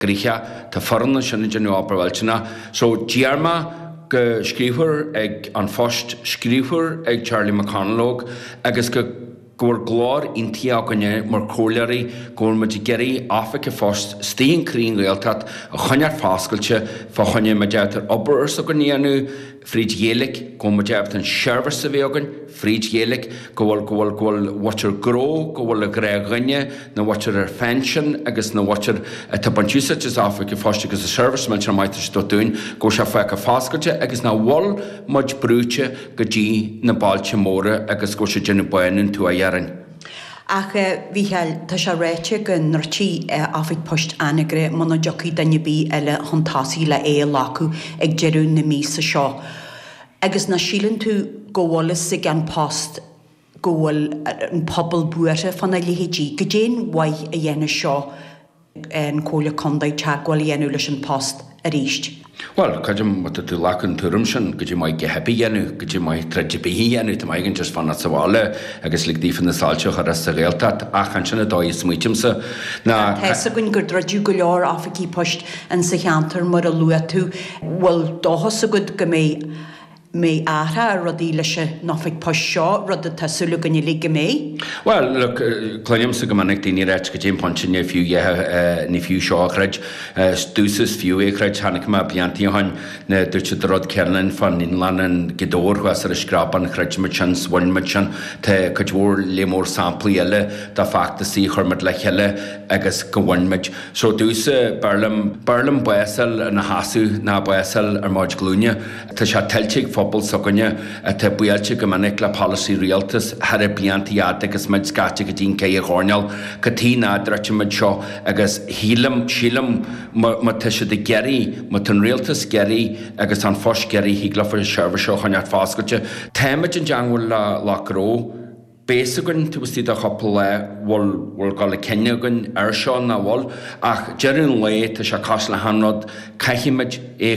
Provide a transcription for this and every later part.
Grícha tá forna sin in ábhiltena, so Diarma go scríbhar ag an fóst scríbhar ag Charlie McConalogue agus go Gwyr glor in tiaganne mar cóliari gwyr ma geri Africa fóst stín crín gaeltat a chaniar fáscailse fa chaniar ma deatar obair sa go níanú fríd gélik go ma deatar an sérvar sa bhéogan fríd gélik gwyl watcher gro gwyl a greaganne na watcher fansion agus na watcher tabantusa tis Africa fóst agus a sérvar mel tra maitar stotún go se feca fáscailse agus na wall maj brúte go dí na balche móra agus go se genu bainin tú a Ach bhíhel tá se réite go nartí áfik post anagre mana joci danne bí eile hantáí le lácu ag jeún na mí sa seo. Agus na sílan tú gohlas sig an post gohfuil an pobl buire fan lihédí go déan waith a dhéana seo an cóla condaid teagháil dhéanú leis an post a ríist. Well, kajam wat tu lakan turumshan, kajam mai ge happy yanu, kajam mai trajibi yanu, ta mai just fan at sawale, agus lig di fan the salcho haras sa realtat, achanshana doi smuitimsa. Na Tessa gun good rajugulor afiki pushed and sa chanter mar a luatu, well dohos a good game. May ara rodileshe nofik posho rod the tasulugan ligame? Well, look, Clanium Sagamanik dini rech Jim Punchin if you few shaw crutch, Stusis few crutch Hanakma Piantihan, the Dutch Rod Kerlin fan in London Gedor was a scrap and crutch merchants one merchant te Kajor Lemor sample yelle, the fact to see Hermit Lechelle, Agus Gawan Mitch. So Duse Berlum Boesel and Hasu na Boesel or March Glunia, Tasha Telchik Fobal Soconia, a Tebuelche Gamanekla Policy Realtus, had a Piantiat, agus mid scatcha go dtín cé horneal, Katina drachimid seo, agus hílam, sílam, ma tuise de geri, ma tan realtas geri, agus an fos geri, híglafar sérvar seo chaniart fáscailse. Téimid an jangwil la gró, Bésagan tu bystí a chopal wal gal Kenyagan seo na wal, ach jerin le ta se cos le hanrod, caihimid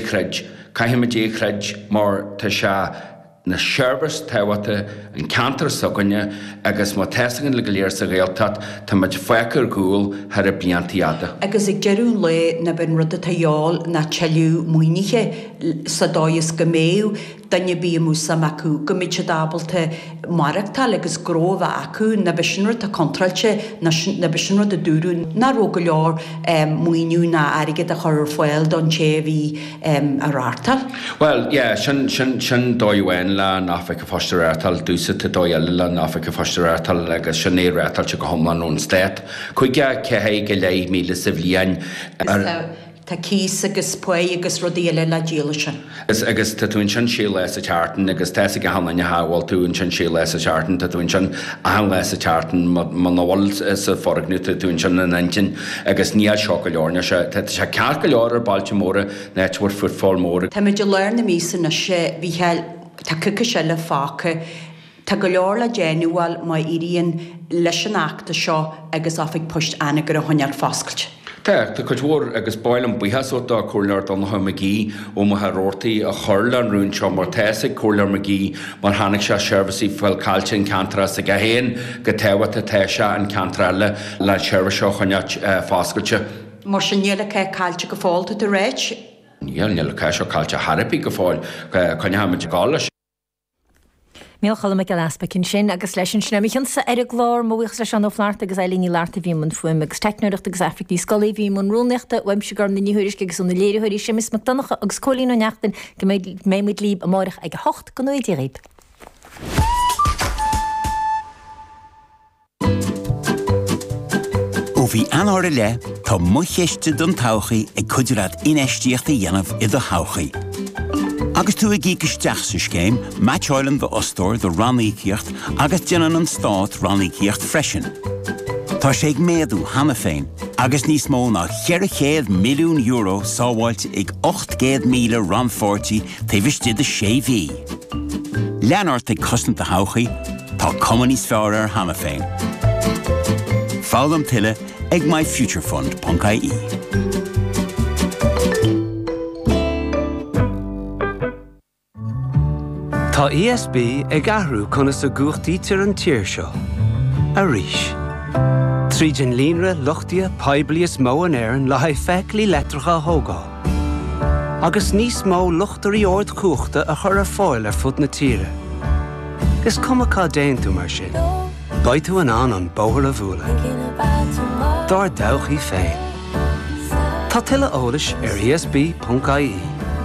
échreid mar ta se na service tawata an cantar soganne agus má tesangan le goléir sa réaltat tá maid fecar gúil har a bliantiada. Agus ag jeún le na ben rud a tayál na cheliú muoiniche sa dóis goméú danne bí musa macu gomid se dábalte marachtal agus grófa acu na besinrad a contralte na besinrad a dúrún na rógoleor muoiniú na airigid a chur foiil don chéhí a rártal? Well, yeah, sin dóihain le náfica foster airtal dúsa te dóile le náfica foster airtal agus sin éir airtal se go homlan ón stéit. Cuige cehé go lei míle sa bhliain Tá cís agus puí agus rodíile le díalaise. Agus tá tún sin sé leis a teartan agus teasa go hanna háháil tún sin sé leis a teartan tá tún sin a leis a teartan man bhil sa foraghnú tún sin na nantin agus níl seo go leorne se se cear go leor Baltimore netfuir futfáil móra. Tá muidir leir na mísa na sé bhíheil tá cuca se le fáca Tá go leor le déanúil mai iríonn leis an achta seo agus áfik post anagur a honear fáscailt. Tá chuidhór agus bailm buhasóta a cóirleart an McGee ó mo harótaí a churla an rún seo mar teasa cóirlear McGee mar hanig se serviceí fuil cailte an cantra sa go héin go tehata teise an cantraile le seirbh seo chuneart fáscailte. Mar sin níla cailte go fáilta de réit? Níl seo cailte harapí go fáil chune haimiid gála. Míl chola me gaspa cin sin agus leis sin michn sa ar glár móíoch leis an ófláart agus eilíní láta bhíman fuim agus teicnúireachta agus Africní scola bhíman rúneachta weimsegar na níhuiiris agus úna léirihuiirí sem is macdanacha agus cholín ó neachtain go méid líb a mórach ag 8 go 9 réib. Ó bhí anóra le tá mucheiste don tauchaí ag cuidirad inéistíochta dhéanamh i do tauchaí. Agus tú ag ícisteach sa scéim, Matchóilen the Ostor the Rannícíocht agus déanann an Stát Rannícíocht freisin. Tá sé ag méadú hana féin, agus níos mó ná €100 milliún sábháilte ag 800 míle ranfortí taobhiste de séhí. Leanart ag cosnat a tauchaí, tá cumanís fearr ar hana féin. Fágam tuile ag myfuturefund.ie. Tá ESB ag ahrú chuna sa gúchtaí tir an tíir seo. A ríis. Trídin línre luchtia poiblias mó an éireann le haid feicealí letracha thógáil. Agus níos mó luchtarí ord cuachta a chur ar fáil ar fud na tíre. Is cumachá déantú mar sin. Baitú an bóthar a bhúla. Dar dawchaí féin. Tá tuile eolais ar esb.ie.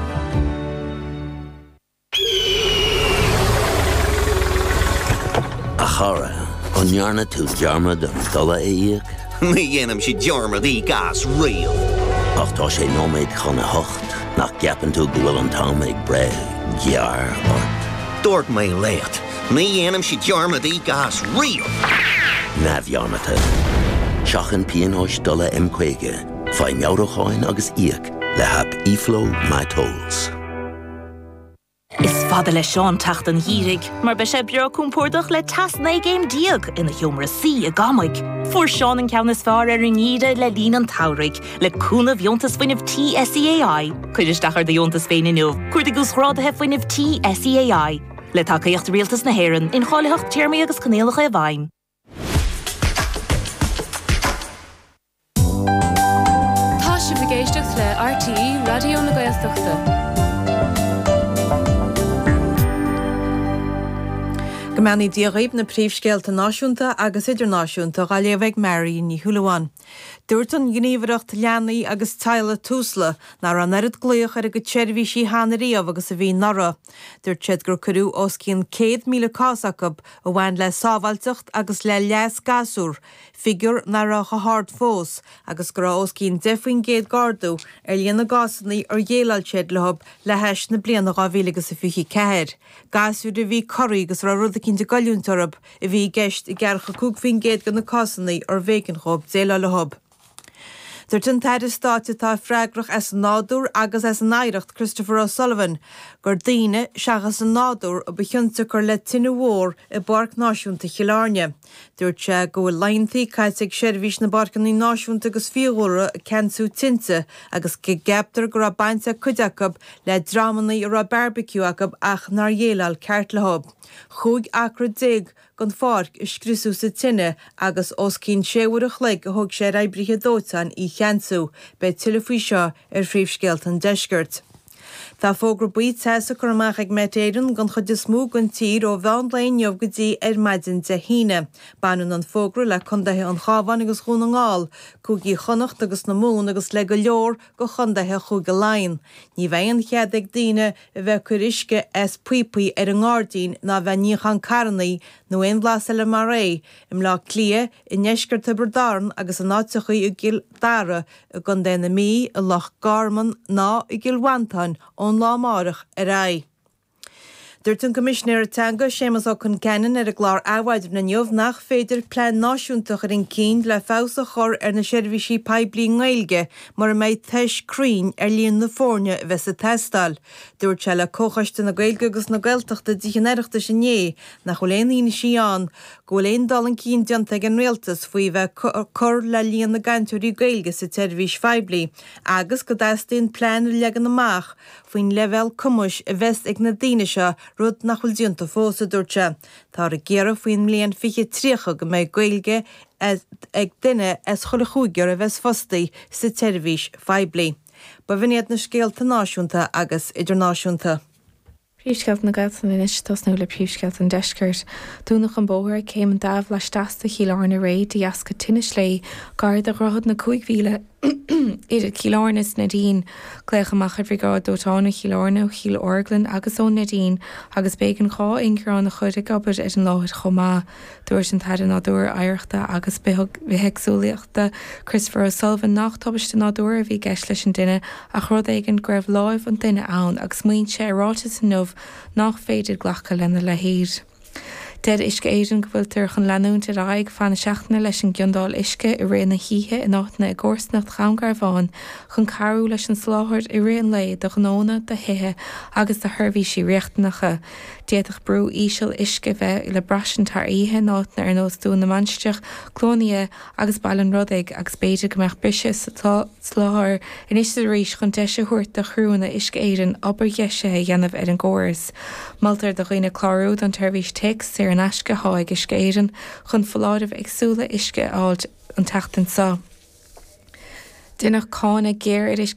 A chara, onjarna tú dearmad an dula éiag. Mi dhéanam si dearmad í gas rial. Ach tá sé nóméid chuna hocht, nach ceapan tú go bhfuil an tám ag bre, gear or... Dúirt mé léat. Mi dhéanam si dearmad í gas rial. Na bhearmata. Seachan pianóis dula M-Quaige, fai meawracháin agus íag le hap iflo my tolls. Is fada le Seán tacht an hírig, mar be sé beo cúmpórdach le tasna géim diag ina hiomra sí a gamaig. Fuair Seán an ceannas fear ar an íre le lín an taurig, le cúna bhiontas fuineh TSEAI. Cuidir stachar de bhiontas féin inniu, cuir de gúsrádathe fuineh TSEAI. Le tacaíocht rialtas na héireann in cháileacht tíirmí agus canéalacha a bhain. Tá si bhgéisteach le RTE Radio na Gaeltachta. Gomani diaghib na príomhscéalta náisiúnta agus idirnáisiúnta a léamh Mary ní Thualaháin. Dúirt an gníomhaireacht leanaí agus taile túsla nar an airad gluoch ar a go tseirbhísí hánaríomh agus a bhí nara. Dúirt siad gur curú os cín 100,000 cásacab a bhain le sábhailteacht agus le leas gasúr, figur nar a chathart fós, agus gur os cín 10,000 gardú ar líana gasannaí ar dhéalail siad lehab le heis na bliana 2024. Gasú de bhí choirí agus ra rud a cinn de galúntarab a bhí geist I gcearcha 20,000 gan na casannaí ar bhécin chob déile lehab. Dúirt an teidir státe tá freigrach as an nádúr agus as an éireacht Christopher O'Sullivan, gur daoine seachas an nádúr a bechionnta gur le tinne mhór I barc náisiúnta Chialáine. Dúirt sé go bhfuil laintaí caiiteag seirbhís na barcaní náisiúnta agus fiúhóra a ceanú tinte agus go gabtar gur a bainte cuideacab le drámanaí ar a barbecue acab ach nar dhéalail ceart lehab. Chúig acra dig gan fárc is scrisú sa tinne agus os cín séhúir a chléig a thug sé raibrithe dótein I cheanú be tuile faoi seo ar phríomhscéalt an deisgurt. Tá fógra buí teasa chu amach ag metéireann gan chud is smú gan tír ó bhean léin neamh go dtí ar maidin de híine. Banún an fógra le chundathe an chábhain agus chun an gáil, cúgaí chonacht agus na mún agus le go leor go chundathe chu go lein. Ní bheith chead ag daoine a bheith churisce as puipaí ar an gádaín ná bheith níochan carnaí nó éon blas le mar ré, im lá clia I neisgur tabardáran agus an áitechaí I gil dara a gan déna mí a lech garman ná I gil wantáin ón lámárach a ré. Dúirt an Commissioner Tanga Séamus ó chun ceann ar a glár áhaidir na neomh nach féidir plean náisiúntaach ar an cín le fása chur ar na seirbhísí poiblí Gaeilge mar méid teis crín ar líon na fórne a bheits a testáil. Dúirt se le cóchaiste na Gaeilge agus na Gaeltachta díchaneireachta sin é nach choléon ína síán, go bhfuil éon dal an cín deanta an réaltas faoi bheith chur le líon na gantúirí Gaeilge sa seirbhís poiblí, agus go d'astain plean legan amach faoin level cumus a bheits ag na daoine seo rud nach bhfuil dionta fósa dúirte. Tá a géara faoin mbliain fiche tríocha go méid Gaeilge ag duine as chola chúigear a bheits fostaí sa seirbhís poiblí. Ba bhíad na scéalta náisiúnta agus idirnáisiúnta. Príomhscéalt na Gaeltachta inis tosnú le príomhscéalt an deisgurt. Dúnach an bóthir céim an dábh leis deasta Chialáin a réid I asca tinnis lé gar a rothad na 5,000 idir Chialáinis na dín gléach amachchar bhí gá dótána Chialáine ó Chial Orglan agus ón na dín agus bégan chá incrán na chuide gabbar ar an láthir chomá dúir an taid nádúir aireachta agus bheitsúlaíochta Christopher O'Sullivan nach tobaiste nádúir a bhí geis leis an duine a chrud éigen greibh láimh an duine ann agus muoin sé ráte san nómh nach féidir ghlacha lena le hír. Dead isce éidirn go bhfuil tuirchan leanúnta raig fanna seachna leis an giondál isce I réna híthe in áitna I gcórsnacht chaamgar bháin chun carú leis an sláthairt I réon le do gnóna de hithe agus de thurbhísí riachtannacha. Déadach brú íseal isce bheith I le brasin tar ihe náitna ar nós dún na mansteach clónia agus bailin rudaig agus beidir go meach brise sa sláthir in isiste ríis chun deise thuirt de chrúna isce éidirn obair gheise dhéanamh ar an ggóras. Maltar do chuoine chlárúd an turbhís text ar an asce háig isce éidirn chun foláidmh agsúla isce áilt an teachtain sa. Dinach cána géir ar is